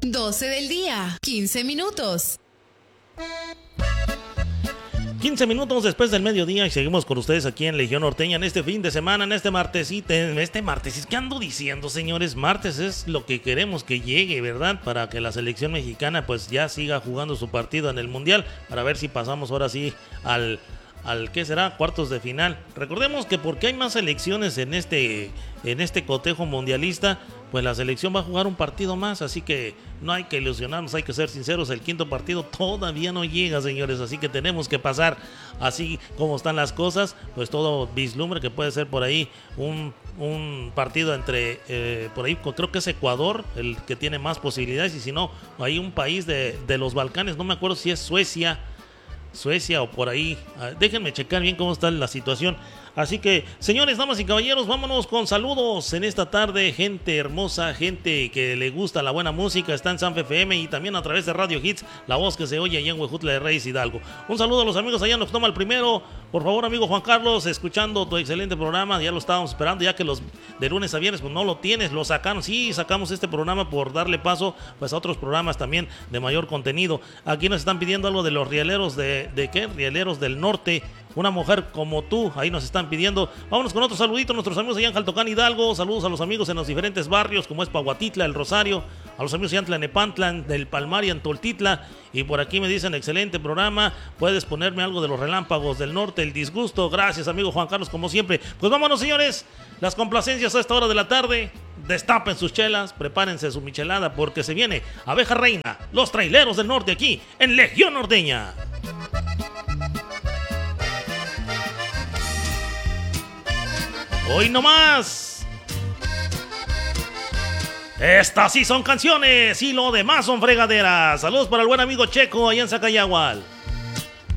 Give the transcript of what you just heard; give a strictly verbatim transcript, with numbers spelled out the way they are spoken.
doce del día, quince minutos. quince minutos después del mediodía y seguimos con ustedes aquí en Legión Norteña en este fin de semana, en este martesito, en este martes. ¿Qué ando diciendo, señores? Martes es lo que queremos que llegue, ¿verdad? Para que la selección mexicana pues ya siga jugando su partido en el Mundial, para ver si pasamos ahora sí al... al ¿qué será? Cuartos de final. Recordemos que porque hay más selecciones en este en este cotejo mundialista, pues la selección va a jugar un partido más, así que no hay que ilusionarnos, hay que ser sinceros, el quinto partido todavía no llega, señores, así que tenemos que pasar así como están las cosas, pues todo vislumbre que puede ser por ahí un, un partido entre, eh, por ahí creo que es Ecuador el que tiene más posibilidades, y si no, hay un país de, de los Balcanes, no me acuerdo si es Suecia, Suecia o por ahí, déjenme checar bien cómo está la situación. Así que, señores, damas y caballeros, vámonos con saludos en esta tarde. Gente hermosa, gente que le gusta la buena música, está en Sanfe F M y también a través de Radio Hits, la voz que se oye allá en Huejutla de Reyes Hidalgo. Un saludo a los amigos allá en Octoma el Primero. Por favor, amigo Juan Carlos, escuchando tu excelente programa, ya lo estábamos esperando, ya que los de lunes a viernes pues no lo tienes, lo sacaron. Sí, sacamos este programa por darle paso pues a otros programas también de mayor contenido. Aquí nos están pidiendo algo de los rieleros de, ¿de qué? Rieleros del Norte. Una mujer como tú, ahí nos están pidiendo. Vámonos con otro saludito, nuestros amigos allá en Jaltocán Hidalgo. Saludos a los amigos en los diferentes barrios, como es Pahuatitla, El Rosario. A los amigos allá en Tlanepantlan, del Palmar y en Toltitla. Y por aquí me dicen, excelente programa. Puedes ponerme algo de los relámpagos del norte, el disgusto. Gracias, amigo Juan Carlos, como siempre. Pues vámonos, señores. Las complacencias a esta hora de la tarde. Destapen sus chelas, prepárense su michelada, porque se viene Abeja Reina, los traileros del norte aquí en Legión Norteña. Hoy no más. Estas sí son canciones y lo demás son fregaderas. Saludos para el buen amigo Checo allá en Zacayahual.